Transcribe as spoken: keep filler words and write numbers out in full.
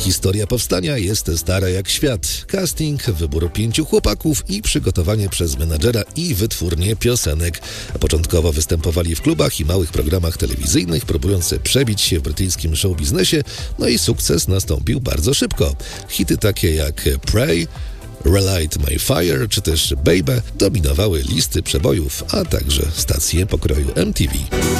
Historia powstania jest stara jak świat. Casting, wybór pięciu chłopaków i przygotowanie przez menadżera i wytwórnię piosenek. Początkowo występowali w klubach i małych programach telewizyjnych, próbując przebić się w brytyjskim showbiznesie, no i sukces nastąpił bardzo szybko. Hity takie jak Pray, Relight My Fire czy też Baby dominowały listy przebojów, a także stacje pokroju M T V.